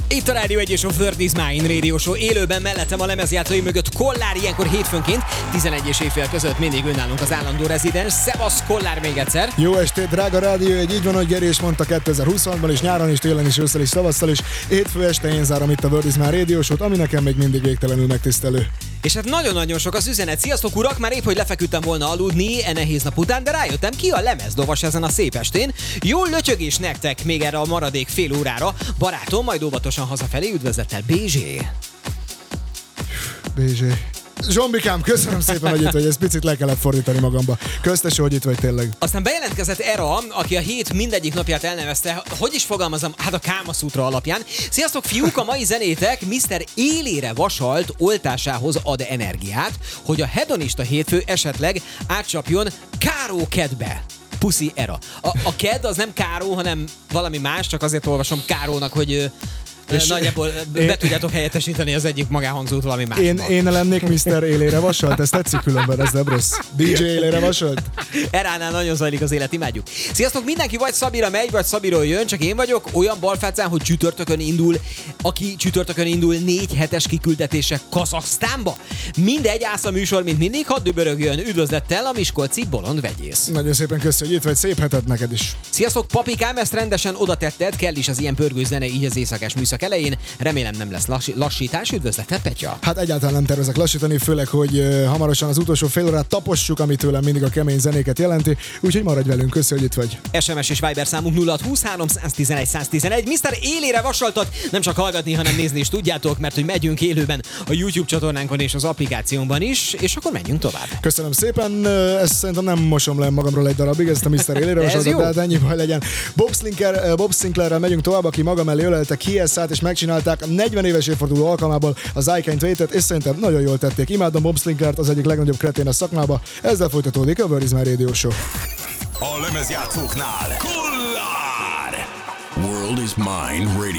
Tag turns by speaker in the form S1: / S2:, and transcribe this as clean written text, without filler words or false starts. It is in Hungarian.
S1: Itt a Rádió 1 és a World is Mine Radio Show. Élőben mellettem a lemezjátszói mögött Kollár, ilyenkor hétfőnként 11 és éjfél között mindig önállunk az állandó rezidens. Szevasz Kollár még egyszer.
S2: Jó estét, drága Rádió 1, így van, hogy Geri is mondta 2026-ban is, nyáron is, télen is, ősszel is, tavasszal is. Hétfő este én zárom itt a World is Mine Radio Show-t, ami nekem még mindig végtelenül megtisztelő.
S1: És hát nagyon-nagyon sok az üzenet. Sziasztok urak, már épp hogy lefeküdtem volna aludni e nehéz nap után, de rájöttem, ki a lemezlovas ezen a szép estén. Jó lötyögés nektek még erre a maradék fél órára. Barátom, majd óvatosan hazafelé, üdvözlettel BZ.
S2: BZ. Zsombikám, köszönöm szépen, hogy itt vagy, ezt picit le kellett fordítani magamba. Közteső, hogy itt vagy tényleg.
S1: Aztán bejelentkezett Era, aki a hét mindegyik napját elnevezte, hogy is fogalmazom, hát a Kámaszútra alapján. Sziasztok fiúk, a mai zenétek Mr. élére vasalt oltásához ad energiát, hogy a hedonista hétfő esetleg átcsapjon Káró-kedbe. Puszi Era. A ked az nem Káró, hanem valami más, csak azért olvasom Kárónak, hogy nagyjából be tudjátok helyettesíteni az egyik magánhangzót valami más.
S2: Én lennék Mr. élére vasalt, ez tetszik különben, ez nem rossz. DJ élére vasalt?
S1: Eránál nagyon zajlik az élet, imádjuk. Sziasztok, mindenki vagy Szabira megy, vagy Szabiról jön, csak én vagyok olyan balfácán, hogy csütörtökön indul, aki csütörtökön indul 4 hetes kiküldetése Kazaksztánba. Mindegy, ász a műsor, mint mindig, hadd dübörögjön, üdvözlettel a miskolci bolond vegyész.
S2: Nagyon szépen köszönjük, hogy itt vagy, szép hetet neked is.
S1: Sziasztok, papikám, ezt rendesen oda tetted, kell is az ilyen pörgős zene így az éjszakás műszak elején. Remélem nem lesz lassítás, üdvözlettel Petya.
S2: Hát egyáltalán nem tervezek lassítani, főleg, hogy hamarosan az utolsó fél órát tapossuk, ami tőlem mindig a kemény zenéket jelenti, úgyhogy maradj velünk, köszönjük, hogy itt vagy.
S1: SMS és Viber számunk 0620 311 111. Mr. élére vasaltat, nem csak hallgatni, hanem nézni is tudjátok, mert hogy megyünk élőben a YouTube csatornánkon és az applikációnkban is, és akkor menjünk tovább.
S2: Köszönöm szépen, ezt szerintem nem mosom le magamról egy darabig, ezt a Mr. élére vasaltat, tehát ennyi baj legyen. Bob Sinclairrel megyünk tovább, aki maga mellé ölelte Kieszát, és megcsinálták a 40 éves évforduló alkalmából az I Can't Wait-et, és szerintem nagyon jól tették. Imádom Bob Sinclairt, az egyik legnagyobb kretén a szakmába. Ezzel folytatódik a World is Mine Radio Show.
S3: A lemezjátszóknál Kollár! World is Mine Radio.